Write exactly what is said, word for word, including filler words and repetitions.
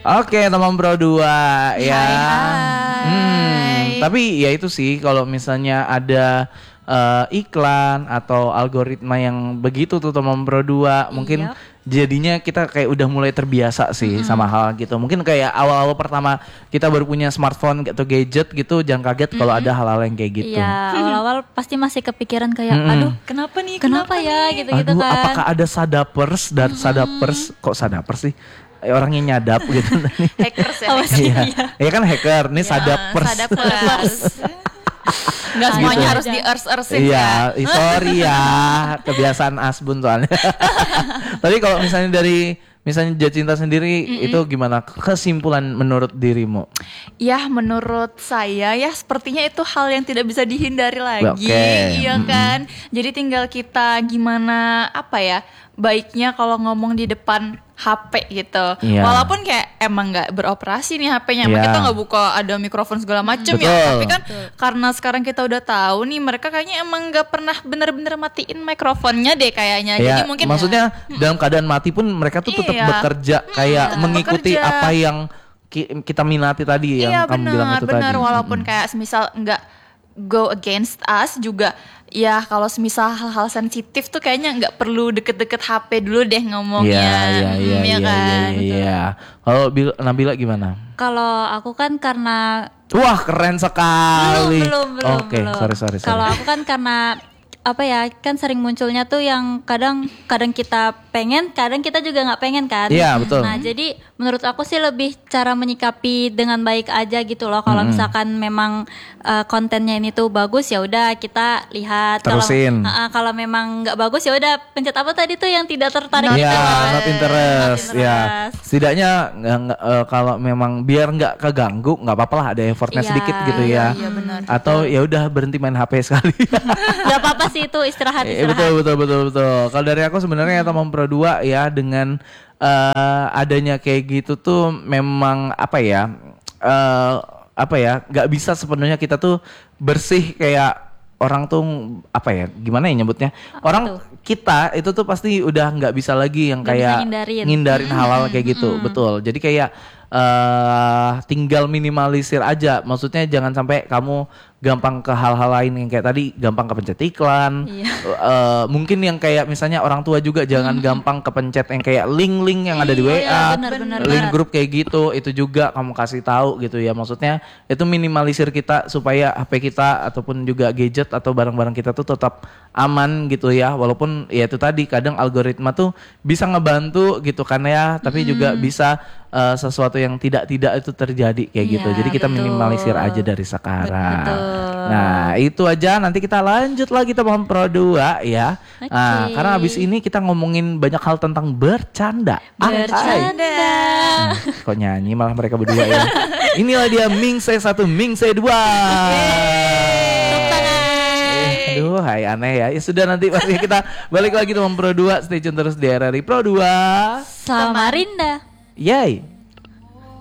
Oke, teman Pro dua ya. Hai, hai. Hmm, tapi ya itu sih kalau misalnya ada uh, iklan atau algoritma yang begitu tuh teman Pro dua, mungkin Yep. jadinya kita kayak udah mulai terbiasa sih mm-hmm. sama hal gitu. Mungkin kayak awal-awal pertama kita baru punya smartphone atau gadget gitu, jangan kaget mm-hmm. kalau ada hal-hal yang kayak gitu. Iya, awal-awal pasti masih kepikiran kayak Mm-mm. aduh Kenapa nih? kenapa, Kenapa ya nih? gitu-gitu Aduh, kan. apakah ada sadapers dan sadapers kok sadapers sih? Eh, orangnya nyadap gitu. Hackers ya. Oh, hackers. Iya, ya kan hacker, nih Ya, sadapers. sadapers. Nggak semuanya Gitu. harus di earth-earthin Iya, ya. eh, sorry ya, kebiasaan Asbun soalnya. Tapi kalau misalnya dari misalnya Jacinta sendiri Mm-mm. itu gimana kesimpulan menurut dirimu? Ya menurut saya ya sepertinya itu hal yang tidak bisa dihindari lagi, Oke. iya kan. Jadi tinggal kita gimana apa ya baiknya kalau ngomong di depan H P gitu. Iya. Walaupun kayak emang nggak beroperasi nih H P-nya, emang Iya. kita nggak buka ada mikrofon segala macem Betul. ya. Tapi kan karena sekarang kita udah tahu nih mereka kayaknya emang nggak pernah bener-bener matiin mikrofonnya deh kayaknya. Ya, Jadi mungkin maksudnya dalam keadaan mati pun mereka tuh tetap Iya. bekerja kayak tetap mengikuti bekerja. apa yang ki- kita minati tadi yang iya kamu benar, bilang itu benar. tadi. Walaupun kayak semisal nggak go against us juga, ya kalau semisal hal-hal sensitif tuh kayaknya nggak perlu deket-deket H P dulu deh ngomongnya. Iya, iya, Hmm, iya, ya iya, kan? iya, iya. Kalau Bil- Nabila gimana? Kalau aku kan karena Wah, keren sekali. belum belum belum. Oke, belum. sorry, sorry, sorry. Kalau aku kan karena apa ya, kan sering munculnya tuh yang kadang kadang kita pengen, kadang kita juga nggak pengen kan. Iya, betul. Nah jadi menurut aku sih lebih cara menyikapi dengan baik aja gitu loh. Kalau Mm-mm. misalkan memang uh, kontennya ini tuh bagus ya udah kita lihat. Terusin. Kalau uh, uh, kalau memang nggak bagus ya udah pencet apa tadi tuh yang tidak tertarik Iya, gitu kan. not interest. Not Ya, interest. setidaknya nggak nggak, eh, kalau memang biar nggak keganggu, nggak apa-apa lah ada effortnya Iya, sedikit gitu iya, ya. iya, benar. Atau ya udah berhenti main H P sekali. Gak apa-apa sih itu istirahat Eh, istirahat. betul betul betul betul. Kalau dari aku sebenarnya hmm. teman Pro dua ya dengan eh, adanya kayak gitu tuh memang apa ya? eh, apa ya? Nggak bisa sepenuhnya kita tuh bersih kayak orang tuh apa ya? Gimana ya nyebutnya? Apa Orang tuh? kita itu tuh pasti udah nggak bisa lagi yang Nggak bisa kayak ngindarin. ngindarin hal-hal kayak gitu. Betul. Jadi kayak eh tinggal minimalisir aja. Maksudnya jangan sampai kamu gampang ke hal-hal lain yang kayak tadi gampang kepencet iklan. Iya. Eh, mungkin yang kayak misalnya orang tua juga jangan gampang kepencet yang kayak link-link yang ada di W A, Iya, benar-benar. link grup kayak gitu. Itu juga kamu kasih tahu gitu ya. Maksudnya itu minimalisir kita supaya H P kita ataupun juga gadget atau barang-barang kita tuh tetap aman gitu ya. Walaupun ya itu tadi kadang algoritma tuh bisa ngebantu gitu kan ya, tapi juga bisa eh, sesuatu yang tidak-tidak itu terjadi kayak gitu. Iya, Jadi kita betul. minimalisir aja dari sekarang. Betul. Nah, itu aja, nanti kita lanjut lagi teman Pro dua ya. Oke. Nah, karena habis ini kita ngomongin banyak hal tentang bercanda. Anjay. Bercanda. Hmm, kok nyanyi malah mereka berdua ya. Inilah dia Mingse satu, Mingse dua. Tepuk tangan. Eh, Aduh, hai aneh ya. Ya sudah, nanti pasti kita balik lagi teman Pro dua. Stay tune terus di R R I Pro dua. Samarinda. Yay.